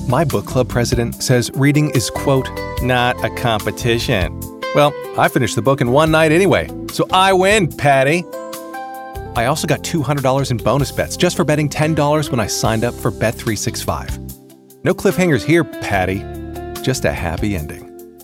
My book club president says reading is, quote, not a competition. Well, I finished the book in one night anyway, so I win, Patty. I also got $200 in bonus bets just for betting $10 when I signed up for Bet365. No cliffhangers here, Patty. Just a happy ending.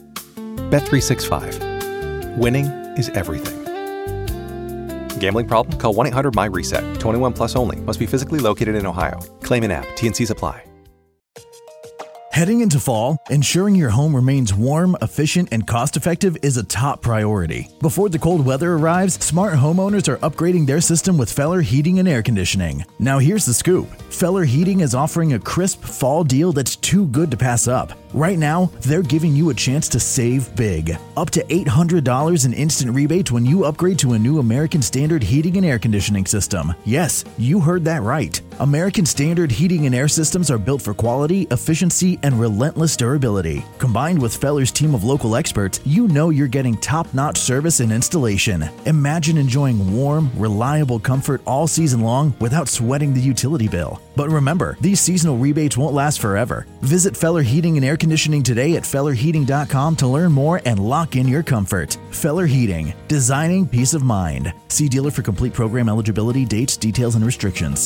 Bet365. Winning is everything. Gambling problem? Call 1-800-MY-RESET. 21 plus only. Must be physically located in Ohio. Claim in app. T&Cs apply. Heading into fall, ensuring your home remains warm, efficient, and cost-effective is a top priority. Before the cold weather arrives, smart homeowners are upgrading their system with Feller Heating and Air Conditioning. Now here's the scoop. Feller Heating is offering a crisp fall deal that's too good to pass up. Right now, they're giving you a chance to save big. Up to $800 in instant rebates when you upgrade to a new American Standard heating and air conditioning system. Yes, you heard that right. American Standard heating and air systems are built for quality, efficiency, and relentless durability. Combined with Feller's team of local experts, you know you're getting top-notch service and installation. Imagine enjoying warm, reliable comfort all season long without sweating the utility bill. But remember, these seasonal rebates won't last forever. Visit Feller Heating and Air Conditioning today at FellerHeating.com to learn more and lock in your comfort. Feller Heating, designing peace of mind. See dealer for complete program eligibility, dates, details, and restrictions.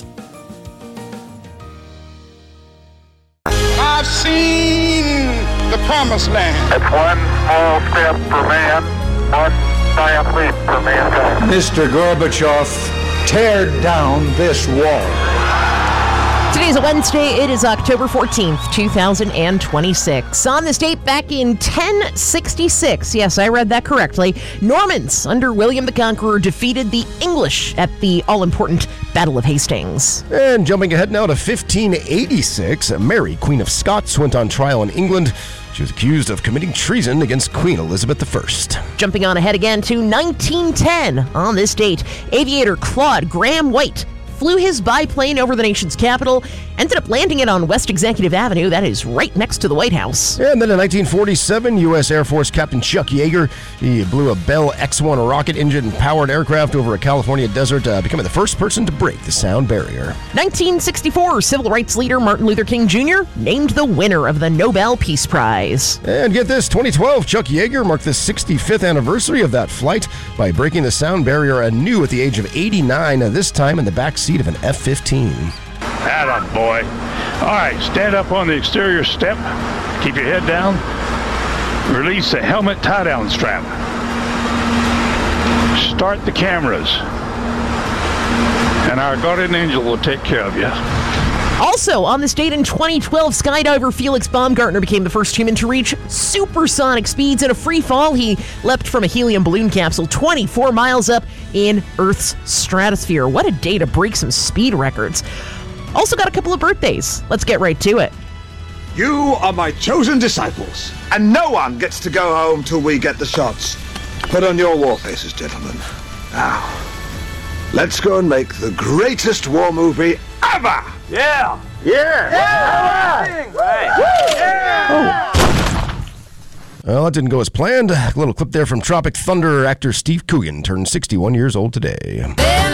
I've seen the promised land. It's one small step for man, one giant leap for mankind. Mr. Gorbachev, tear down this wall. Today's a Wednesday. It is October 14th, 2026. On this date back in 1066, yes, I read that correctly, Normans under William the Conqueror defeated the English at the all-important Battle of Hastings. And jumping ahead now to 1586, Mary, Queen of Scots, went on trial in England. She was accused of committing treason against Queen Elizabeth I. Jumping on ahead again to 1910. On this date, aviator Claude Graham White flew his biplane over the nation's capital, ended up landing it on West Executive Avenue. That is right next to the White House. And then in 1947, U.S. Air Force Captain Chuck Yeager, he blew a Bell X-1 rocket engine-powered aircraft over a California desert, becoming the first person to break the sound barrier. 1964, civil rights leader Martin Luther King Jr. named the winner of the Nobel Peace Prize. And get this, 2012, Chuck Yeager marked the 65th anniversary of that flight by breaking the sound barrier anew at the age of 89, this time in the back seat of an F-15. Atta boy. All right, stand up on the exterior step. Keep your head down. Release the helmet tie-down strap. Start the cameras. And our guardian angel will take care of you. Also, on this date in 2012, skydiver Felix Baumgartner became the first human to reach supersonic speeds in a free fall. He leapt from a helium balloon capsule 24 miles up in Earth's stratosphere. What a day to break some speed records. Also got a couple of birthdays. Let's get right to it. You are my chosen disciples, and no one gets to go home till we get the shots. Put on your war faces, gentlemen. Now, let's go and make the greatest war movie ever! Yeah! Yeah! Yeah! Oh. Well, that didn't go as planned. A little clip there from Tropic Thunder. Actor Steve Coogan turned 61 years old today.